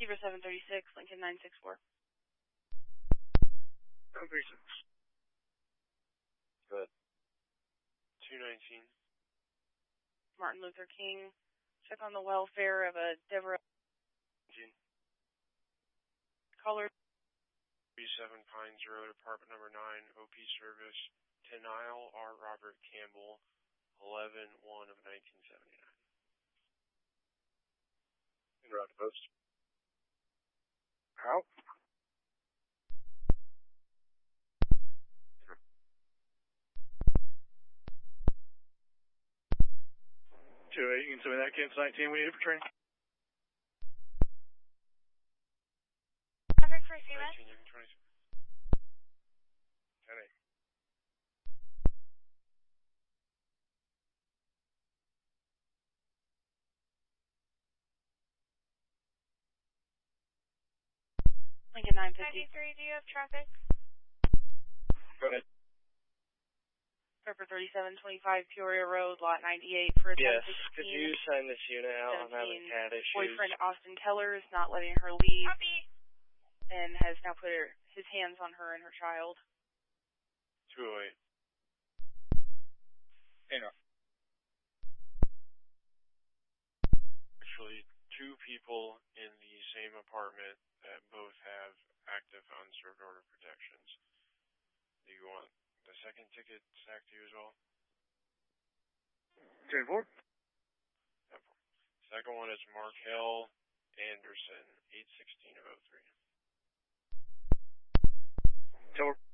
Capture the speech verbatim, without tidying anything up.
Zebra seven thirty-six, Lincoln nine six four. seven thirty-six. Good. two nineteen. Martin Luther King. Check on the welfare of a Deborah. Caller. thirty-seven Pines Road, apartment number nine, O P service, Tenile R. Robert Campbell, eleven one of nineteen seventy-nine. Interrupt post. How? two eight, you can send me that, Kansas nineteen, we need it for training. nineteen, you can twenty-six. ten eight. Lincoln nine fifty. ninety-three, do you have traffic? Go ahead. Pepper thirty-seven twenty-five, Peoria Road, lot ninety-eight for a Yes, ten sixteen. could you sign this unit out? I'm having cat issues. Boyfriend Austin Teller is not letting her leave. Copy. And has now put her, his hands on her and her child. two oh eight. Interrupt. Actually, two people in the same apartment that both have active unserved order protections. Do you want the second ticket stacked to you as well? two four. Second one is Markel Anderson, eight sixteen of oh three. Tell her.